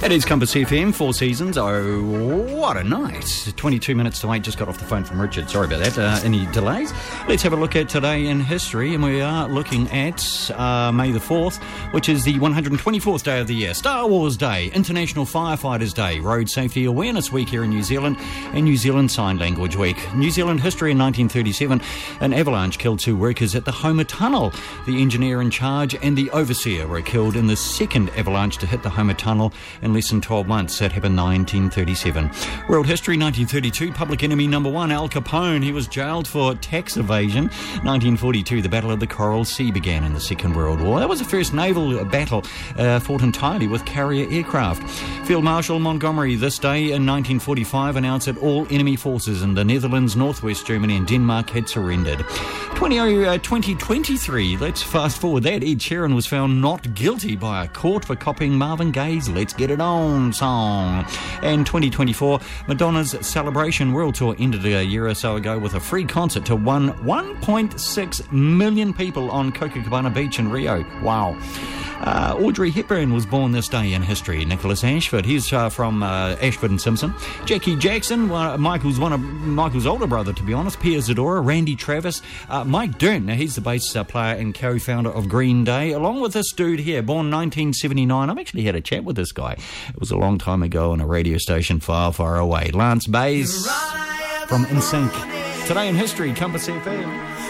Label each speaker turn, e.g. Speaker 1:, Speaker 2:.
Speaker 1: It is Compass FM, Four Seasons. Oh, what a night. 22 minutes to 8. Just got off the phone from Richard. Sorry about that. Any delays? Let's have a look at today in history. And we are looking at May the 4th, which is the 124th day of the year. Star Wars Day, International Firefighters Day, Road Safety Awareness Week here in New Zealand, and New Zealand Sign Language Week. New Zealand history in 1937, an avalanche killed 2 workers at the Homer Tunnel. The engineer in charge and the overseer were killed in the second avalanche to hit the Homer Tunnel in less than 12 months. That happened in 1937. World history, 1932, public enemy number 1, Al Capone. He was jailed for tax evasion. 1942, the Battle of the Coral Sea began in the Second World War. That was the first naval battle fought entirely with carrier aircraft. Field Marshal Montgomery this day in 1945 announced that all enemy forces in the Netherlands, Northwest Germany and Denmark had surrendered. 2023, let's fast forward that. Ed Sheeran was found not guilty by a court for copying Marvin Gaye's Let's Get It On song. And 2024, Madonna's Celebration World Tour ended a year or so ago with a free concert to 1.6 million people on Copacabana Beach in Rio. Wow. Audrey Hepburn was born this day in history. Nicholas Ashford, he's from Ashford and Simpson. Jackie Jackson, Michael's older brother, to be honest. Pia Zadora, Randy Travis, Mike Dirnt. Now, he's the bass player and co-founder of Green Day, along with this dude here, born 1979. I've actually had a chat with this guy. It was a long time ago on a radio station far, far away. Lance Bass from NSYNC. Today in history, Compass FM.